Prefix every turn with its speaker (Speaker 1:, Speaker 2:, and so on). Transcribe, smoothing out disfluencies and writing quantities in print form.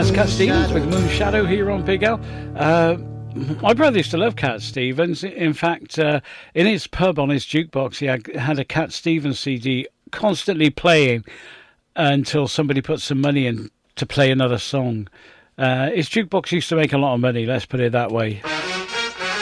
Speaker 1: That's Cat Stevens with Moon Shadow here on Big L. My brother used to love Cat Stevens. In fact, in his pub on his jukebox, he had a Cat Stevens CD constantly playing until somebody put some money in to play another song. His jukebox used to make a lot of money, let's put it that way.